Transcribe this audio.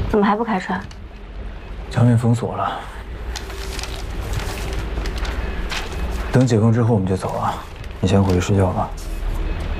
怎么还不开船？ 江面封锁了，等解封之后我们就走啊。你先回去睡觉吧。